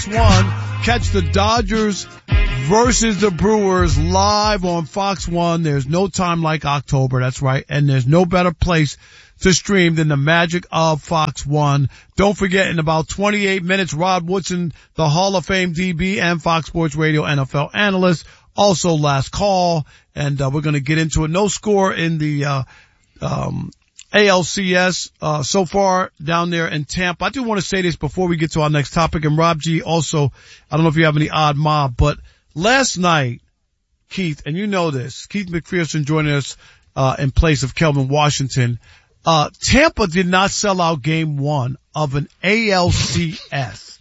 1. Catch the Dodgers versus the Brewers live on Fox 1. There's no time like October, that's right. And there's no better place to stream than the magic of Fox 1. Don't forget, in about 28 minutes, Rod Woodson, the Hall of Fame DB and Fox Sports Radio NFL analyst. Also last call. And we're going to get into it. No score in the ALCS so far down there in Tampa. I do want to say this before we get to our next topic. And Rob G, also, I don't know if you have any odd mob, but last night, Keith, and you know this, Keith McPherson joining us in place of Kelvin Washington. Tampa did not sell out game 1 of an ALCS.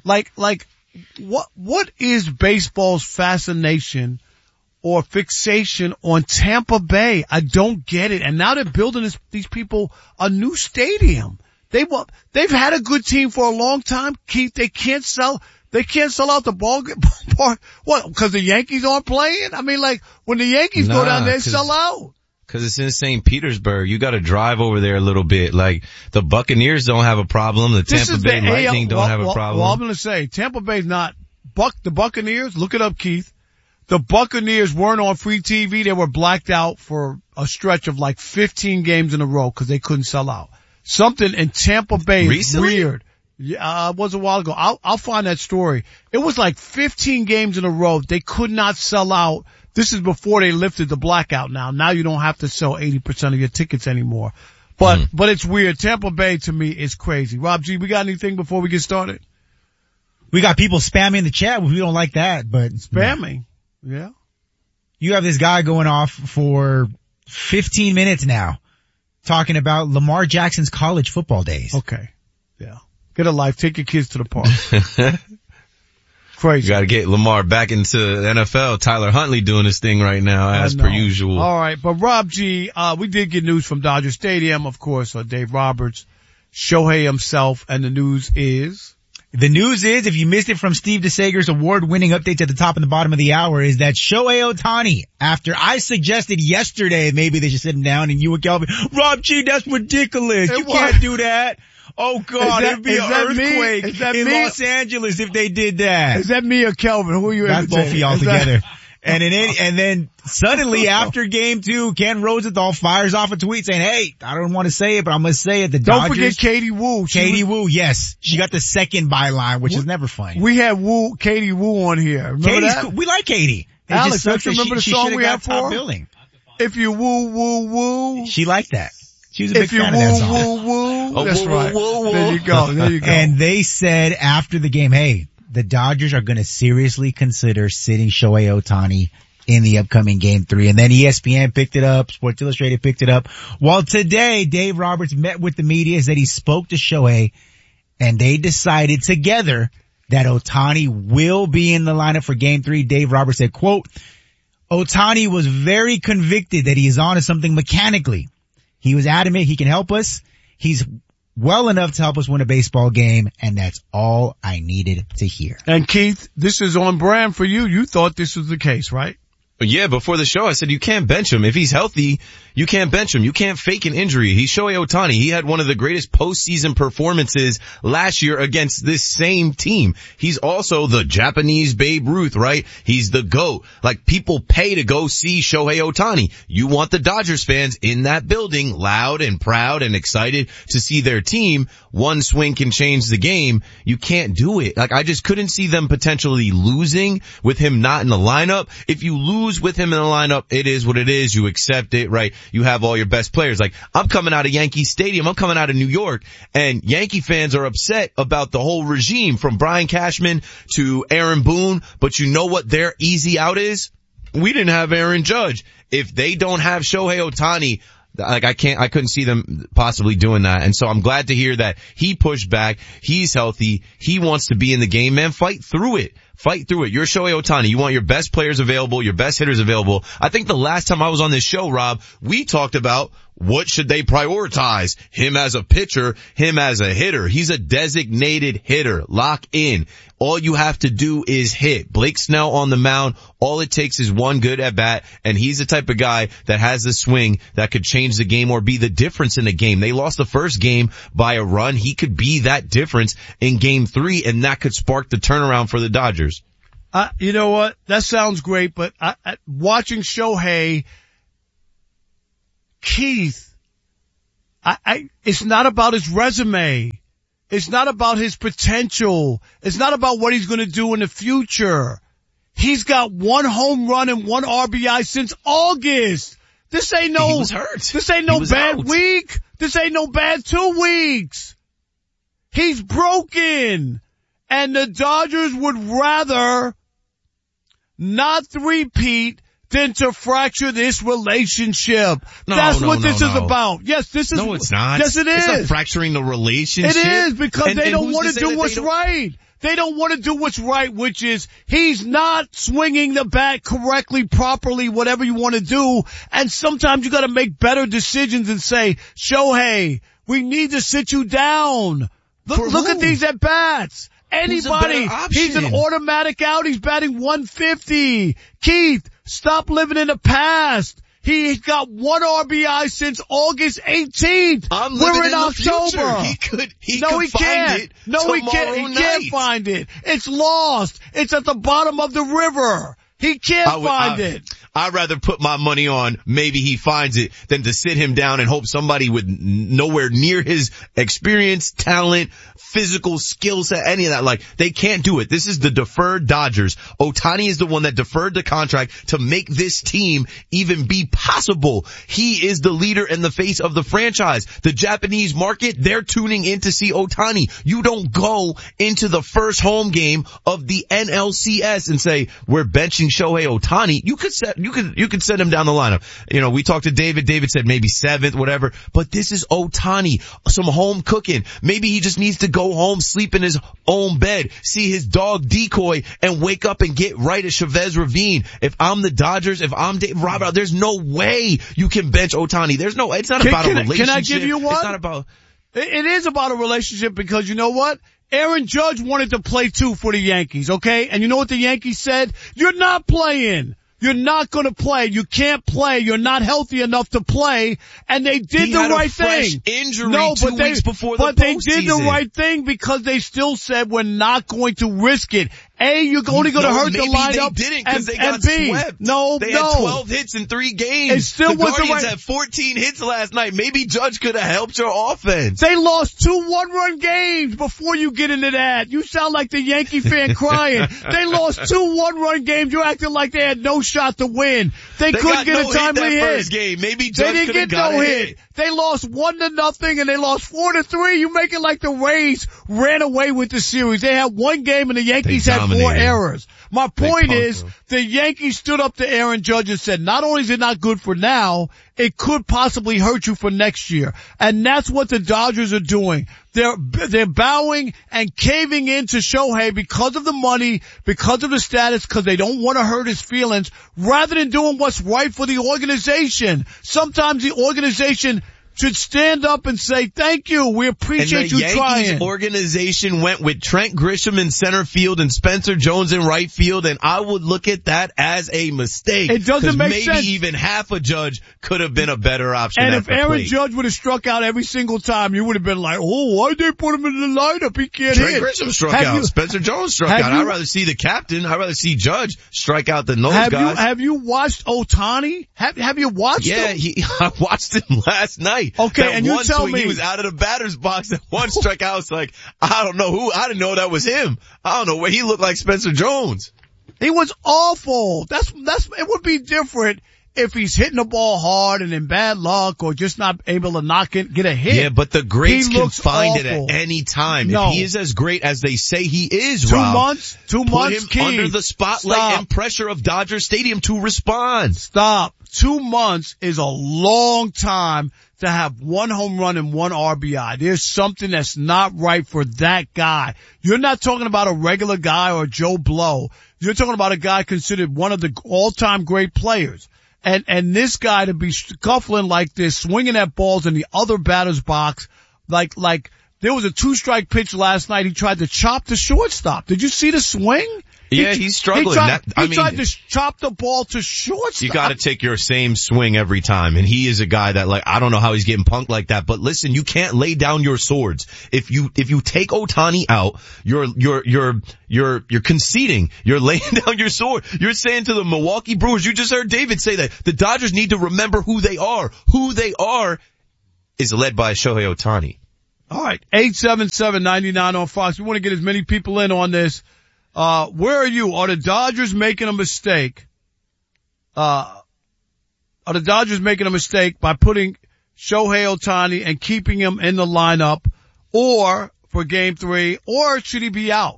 What is baseball's fascination or fixation on Tampa Bay? I don't get it. And now they're building these people a new stadium. They've had a good team for a long time, Keith. They can't sell out the ballpark. What? Because the Yankees aren't playing? I mean, like, when the Yankees go down there, sell out. Cause it's in St. Petersburg. You gotta drive over there a little bit. Like, the Buccaneers don't have a problem. The Tampa Bay Lightning don't have a problem. Well, I'm gonna say, Tampa Bay's not, the Buccaneers, look it up, Keith. The Buccaneers weren't on free TV. They were blacked out for a stretch of like 15 games in a row because they couldn't sell out. Something in Tampa Bay is weird. Yeah, it was a while ago. I'll find that story. It was like 15 games in a row. They could not sell out. This is before they lifted the blackout now. Now you don't have to sell 80% of your tickets anymore. But it's weird. Tampa Bay to me is crazy. Rob G, we got anything before we get started? We got people spamming the chat. We don't like that, but. Spamming? Yeah. You have this guy going off for 15 minutes now talking about Lamar Jackson's college football days. Okay. Yeah. Get a life. Take your kids to the park. Crazy. You gotta get Lamar back into the NFL. Tyler Huntley doing his thing right now, as per usual. All right. But Rob G, we did get news from Dodger Stadium, of course, Dave Roberts, Shohei himself, and the news is? The news is, if you missed it from Steve DeSager's award-winning updates at the top and the bottom of the hour, is that Shohei Ohtani, after I suggested yesterday maybe they should sit him down, and you and Kelvin, Rob G, that's ridiculous. You can't do that. Oh God, it'd be an earthquake in Los Angeles if they did that. Is that me or Kelvin? Who are you? That's both of y'all together. And then suddenly after game 2, Ken Rosenthal fires off a tweet saying, hey, I don't want to say it, but I'm going to say it. Don't forget Katie Woo. Woo, yes. She got the second byline, which is never funny. We had Katie Woo on here. Remember that? Cool. We like Katie. Alex, don't you remember the song we had for her? If you woo, woo, woo. She liked that. She was a big fan of that song. Woo, woo, woo. That's right. There you go. And they said after the game, hey, the Dodgers are going to seriously consider sitting Shohei Ohtani in the upcoming game 3. And then ESPN picked it up. Sports Illustrated picked it up. Well, today, Dave Roberts met with the media, said he spoke to Shohei, and they decided together that Ohtani will be in the lineup for game 3. Dave Roberts said, quote, Ohtani was very convicted that he is on to something mechanically. He was adamant he can help us. He's well enough to help us win a baseball game, and that's all I needed to hear. And Keith, this is on brand for you. You thought this was the case, right? Yeah, before the show I said you can't bench him. If he's healthy, you can't bench him. You can't fake an injury. He's Shohei Ohtani. He had one of the greatest postseason performances last year against this same team. He's also the Japanese Babe Ruth, right? He's the GOAT. Like, people pay to go see Shohei Ohtani. You want the Dodgers fans in that building, loud and proud and excited to see their team. One swing can change the game. You can't do it. Like, I just couldn't see them potentially losing with him not in the lineup. If you lose with him in the lineup, it is what it is. You accept it, right? You have all your best players. Like, I'm coming out of Yankee Stadium. I'm coming out of New York, and Yankee fans are upset about the whole regime from Brian Cashman to Aaron Boone. But you know what their easy out is? We didn't have Aaron Judge. If they don't have Shohei Ohtani, like, I couldn't see them possibly doing that. And so I'm glad to hear that he pushed back. He's healthy. He wants to be in the game, man. Fight through it. Fight through it. You're Shohei Ohtani. You want your best players available, your best hitters available. I think the last time I was on this show, Rob, we talked about what should they prioritize? Him as a pitcher, him as a hitter. He's a designated hitter. Lock in. All you have to do is hit. Blake Snell on the mound, all it takes is one good at bat, and he's the type of guy that has the swing that could change the game or be the difference in the game. They lost the first game by a run. He could be that difference in game 3, and that could spark the turnaround for the Dodgers. You know what? That sounds great, but watching Shohei, Keith, it's not about his resume. It's not about his potential. It's not about what he's going to do in the future. He's got 1 home run and 1 RBI since August. This ain't no, he was hurt. This ain't no bad week. This ain't no bad 2 weeks. He's broken. And the Dodgers would rather not three-peat than to fracture this relationship. That's what this is about. Yes, this is. No, it's not. Yes, it is. It's not fracturing the relationship. It is because they don't want to do what's right. They don't want to do what's right, which is he's not swinging the bat correctly, properly, whatever you want to do. And sometimes you got to make better decisions and say, Shohei, we need to sit you down. Look at these at bats. Anybody, he's an automatic out. He's batting 150. Keith, stop living in the past. He's got 1 RBI since August 18th. We're in October. He could find it. No, he can't. He can't find it. It's lost. It's at the bottom of the river. He can't find it. I'd rather put my money on maybe he finds it than to sit him down and hope somebody with nowhere near his experience, talent, physical skill set, any of that. Like, they can't do it. This is the deferred Dodgers. Ohtani is the one that deferred the contract to make this team even be possible. He is the leader and the face of the franchise. The Japanese market, they're tuning in to see Ohtani. You don't go into the first home game of the NLCS and say, we're benching Shohei Ohtani. You could send him down the lineup. You know, we talked to David. David said maybe 7th, whatever. But this is Ohtani. Some home cooking. Maybe he just needs to go home, sleep in his own bed, see his dog Decoy, and wake up and get right at Chavez Ravine. If I'm the Dodgers, if I'm Dave Roberts, there's no way you can bench Ohtani. It's not about a relationship. Can I give you one? It's not about. It is about a relationship because you know what? Aaron Judge wanted to play too for the Yankees, okay? And you know what the Yankees said? You're not playing. You're not going to play. You can't play. You're not healthy enough to play. And they did the right thing. Injury 2 weeks before the postseason. But they did the right thing because they still said we're not going to risk it. A, you're only going to hurt the lineup. They didn't because they got B, swept. They had 12 hits in 3 games. It still the was Guardians had 14 hits last night. Maybe Judge could have helped your offense. They lost 2 1-run games before you get into that. You sound like the Yankee fan crying. They lost 2 1-run games. You're acting like they had no shot to win. They couldn't get a timely hit. First game. Maybe Judge could have got a hit. They lost 1-0 and they lost 4-3. You make it like the Rays ran away with the series. They had 1 game and the Yankees had 4 errors. My point is, the Yankees stood up to Aaron Judge and said, not only is it not good for now, it could possibly hurt you for next year. And that's what the Dodgers are doing. They're bowing and caving into Shohei because of the money, because of the status, because they don't want to hurt his feelings, rather than doing what's right for the organization. Sometimes the organization should stand up and say, thank you, we appreciate you trying. And the Yankees organization went with Trent Grisham in center field and Spencer Jones in right field, and I would look at that as a mistake. It doesn't make sense. Maybe even half a Judge could have been a better option. And if Aaron Judge would have struck out every single time, you would have been like, oh, why'd they put him in the lineup? He can't hit. Trent Grisham struck out. Spencer Jones struck out. I'd rather see the captain. I'd rather see Judge strike out than those guys. Have you watched Ohtani? Have you watched him? Yeah, I watched him last night. Okay, that and you tell me he was out of the batter's box. That one strikeout, I was like, I don't know who. I didn't know that was him. I don't know where he looked like Spencer Jones. He was awful. It would be different if he's hitting the ball hard and in bad luck or just not able to get a hit. Yeah, but the greats can find it at any time. No. If he is as great as they say he is, Two Rob, months, put him under the spotlight and pressure of Dodger Stadium to respond. Stop. 2 months is a long time to have 1 home run and 1 RBI. There's something that's not right for that guy. You're not talking about a regular guy or Joe Blow. You're talking about a guy considered one of the all-time great players. And this guy to be scuffling like this, swinging at balls in the other batter's box, like there was a 2-strike pitch last night. He tried to chop the shortstop. Did you see the swing? Yeah, he's struggling. He tried to chop the ball to shortstop. You gotta take your same swing every time. And he is a guy that, like, I don't know how he's getting punked like that, but listen, you can't lay down your swords. If you take Ohtani out, you're conceding. You're laying down your sword. You're saying to the Milwaukee Brewers, you just heard David say that, the Dodgers need to remember who they are. Who they are is led by Shohei Ohtani. All right. 877-99 on Fox. We want to get as many people in on this. Where are you? Are the Dodgers making a mistake? Are the Dodgers making a mistake by putting Shohei Ohtani and keeping him in the lineup, or for game 3, or should he be out?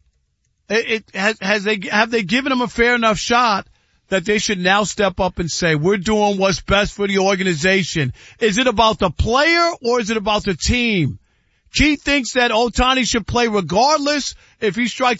Have they given him a fair enough shot that they should now step up and say, we're doing what's best for the organization? Is it about the player or is it about the team? Keith thinks that Ohtani should play regardless if he strikes